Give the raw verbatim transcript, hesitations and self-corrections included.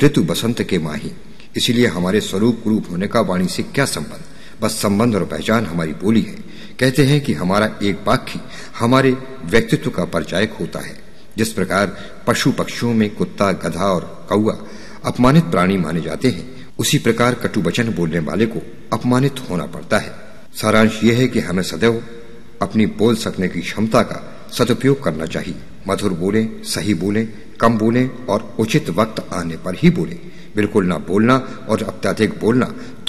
ऋतु बसंत के माही। इसीलिए हमारे स्वरूप रूप होने का वाणी से क्या संबंध, बस संबंध और पहचान हमारी बोली है। कहते हैं कि हमारा एक वाक्य हमारे व्यक्तित्व का परिचायक होता है। जिस प्रकार पशु पक्षियों में कुत्ता, गधा और कौआ अपमानित प्राणी माने जाते हैं, उसी प्रकार कटु वचन बोलने वाले को अपमानित होना पड़ता है। सारांश यह है कि हमें सदैव अपनी बोल सकने की क्षमता का सदुपयोग करना चाहिए। मधुर बोलें, सही बोलें, कम बोलें और उचित वक्त आने पर ही बोलें। बिल्कुल ना बोलना और अत्यधिक बोलना